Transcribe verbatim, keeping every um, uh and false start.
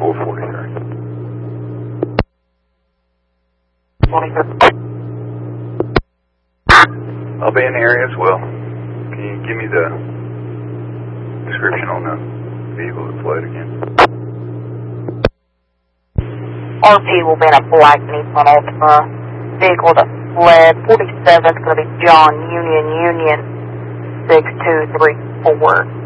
four forty-three. I'll be in the area as well. Can you give me the description on the vehicle that fled again? R P will be in a black Nissan Altima. Vehicle that fled, forty-seven is going to be John Union Union six two three four.